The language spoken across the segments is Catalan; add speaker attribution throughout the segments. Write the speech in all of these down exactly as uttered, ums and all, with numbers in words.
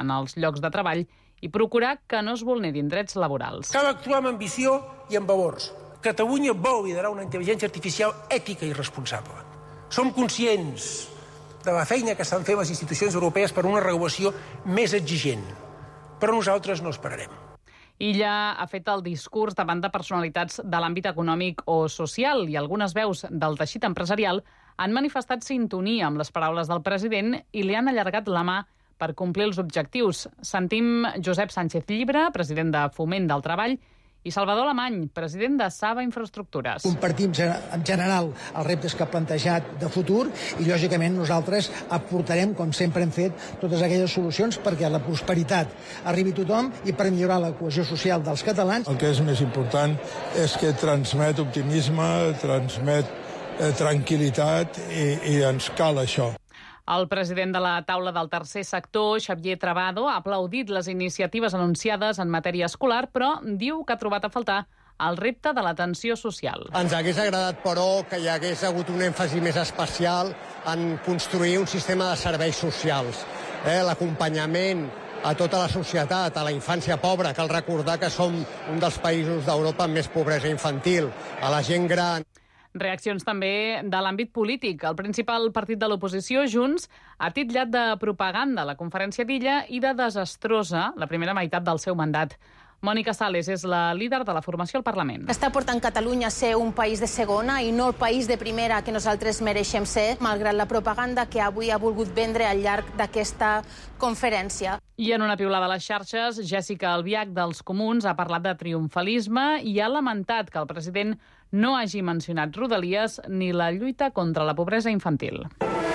Speaker 1: en els llocs de treball i procurar que no es vulnerin drets laborals.
Speaker 2: Cal actuar amb ambició i amb valors. Catalunya vol liderar una intel·ligència artificial ètica i responsable. Som conscients de la feina que estan fent les institucions europees per una regulació més exigent, però nosaltres no esperarem.
Speaker 1: Illa ha fet el discurs davant de personalitats de l'àmbit econòmic o social i algunes veus del teixit empresarial han manifestat sintonia amb les paraules del president i li han allargat la mà per complir els objectius. Sentim Josep Sánchez Llibre, president de Foment del Treball, i Salvador Alemany, president de Saba Infraestructures.
Speaker 3: Compartim en general els reptes que ha plantejat de futur i, lògicament, nosaltres aportarem, com sempre hem fet, totes aquelles solucions perquè la prosperitat arribi a tothom i per millorar la cohesió social dels catalans.
Speaker 4: El que és més important és que transmet optimisme, transmet eh, tranquil·litat i, i ens cal això.
Speaker 1: El president de la taula del tercer sector, Xavier Trabado, ha aplaudit les iniciatives anunciades en matèria escolar, però diu que ha trobat a faltar el repte de l'atenció social.
Speaker 5: Ens hagués agradat, però, que hi hagués hagut un èmfasi més especial en construir un sistema de serveis socials. Eh, l'acompanyament a tota la societat, a la infància pobra. Cal recordar que som un dels països d'Europa amb més pobresa infantil, a la gent gran.
Speaker 1: Reaccions també de l'àmbit polític. El principal partit de l'oposició, Junts, ha titllat de propaganda la conferència d'Illa i de desastrosa la primera meitat del seu mandat. Mònica Sales és la líder de la formació al Parlament.
Speaker 6: Està portant Catalunya a ser un país de segona i no el país de primera que nosaltres mereixem ser, malgrat la propaganda que avui ha volgut vendre al llarg d'aquesta conferència.
Speaker 1: I en una piulada a les xarxes, Jèssica Albiach dels Comuns ha parlat de triomfalisme i ha lamentat que el president no hagi mencionat Rodalies ni la lluita contra la pobresa infantil.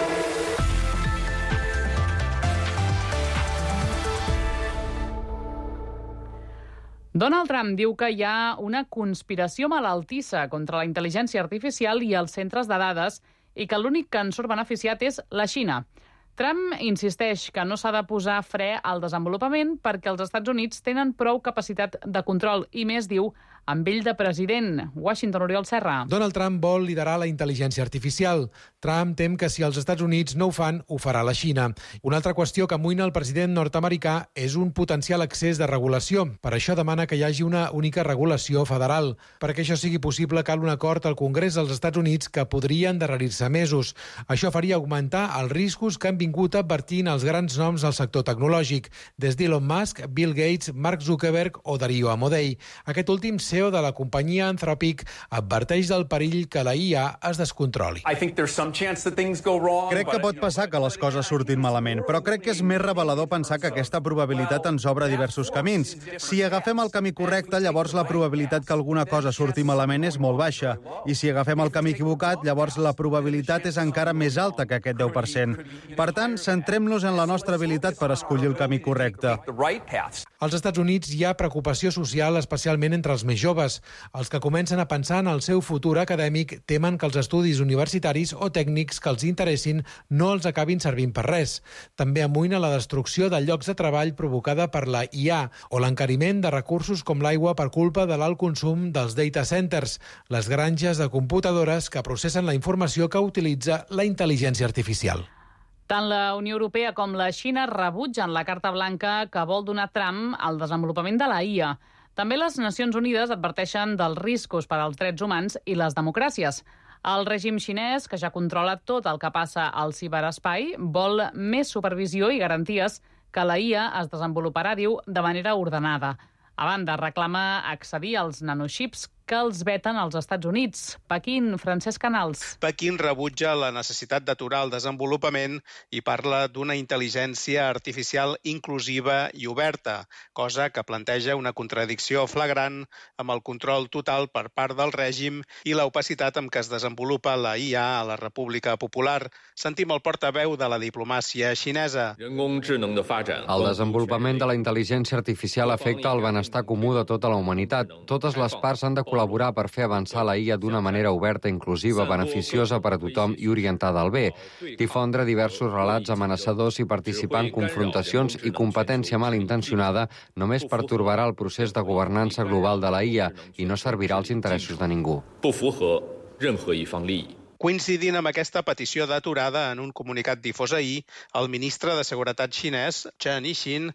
Speaker 1: Donald Trump diu que hi ha una conspiració malaltissa contra la intel·ligència artificial i els centres de dades i que l'únic que en surt beneficiat és la Xina. Trump insisteix que no s'ha de posar fre al desenvolupament perquè els Estats Units tenen prou capacitat de control i més, diu, amb ell de president. Washington, Oriol Serra.
Speaker 7: Donald Trump vol liderar la intel·ligència artificial. Trump tem que si els Estats Units no ho fan, ho farà la Xina. Una altra qüestió que amoïna el president nord-americà és un potencial excés de regulació. Per això demana que hi hagi una única regulació federal. Perquè això sigui possible cal un acord al Congrés dels Estats Units que podria endarrerir-se mesos. Això faria augmentar els riscos que han vingut advertint els grans noms del sector tecnològic, des d'Elon Musk, Bill Gates, Mark Zuckerberg o Dario Amodei. Aquest últim C E O de la companyia Anthropic adverteix del perill que la I A es descontroli.
Speaker 8: Crec que pot passar que les coses surtin malament, però crec que és més revelador pensar que aquesta probabilitat ens obre diversos camins. Si agafem el camí correcte, llavors la probabilitat que alguna cosa surti malament és molt baixa. I si agafem el camí equivocat, llavors la probabilitat és encara més alta que aquest deu per cent. Per tant, centrem-nos en la nostra habilitat per escollir el camí correcte.
Speaker 7: Als Estats Units hi ha preocupació social, especialment entre els més joves. Els que comencen a pensar en el seu futur acadèmic temen que els estudis universitaris o tècnics que els interessin no els acabin servint per res. També amoïna la destrucció de llocs de treball provocada per la I A o l'encariment de recursos com l'aigua per culpa de l'alt consum dels data centers, les granges de computadores que processen la informació que utilitza la intel·ligència artificial.
Speaker 1: Tant la Unió Europea com la Xina rebutgen la carta blanca que vol donar Trump al desenvolupament de la I A. També les Nacions Unides adverteixen dels riscos per als drets humans i les democràcies. El règim xinès, que ja controla tot el que passa al ciberespai, vol més supervisió i garanties que la I A es desenvoluparà, diu, de manera ordenada. A banda, reclama accedir als nanoxips que els veten als Estats Units. Pequín, Francesc Canals.
Speaker 9: Pequín rebutja la necessitat d'aturar el desenvolupament i parla d'una intel·ligència artificial inclusiva i oberta, cosa que planteja una contradicció flagrant amb el control total per part del règim i l'opacitat amb què es desenvolupa la I A a la República Popular. Sentim el portaveu de la diplomàcia xinesa.
Speaker 10: El desenvolupament de la intel·ligència artificial afecta el benestar comú de tota la humanitat. Totes les parts han de col·laborar per fer avançar la I A d'una manera oberta, inclusiva, beneficiosa per a tothom i orientada al bé. Difondre diversos relats amenaçadors i participar en confrontacions i competència malintencionada només pertorbarà el procés de governança global de la I A i no servirà als interessos de ningú.
Speaker 9: Coincidint amb aquesta petició d'aturada en un comunicat difós ahir, el ministre de Seguretat xinès, Chen Yixin,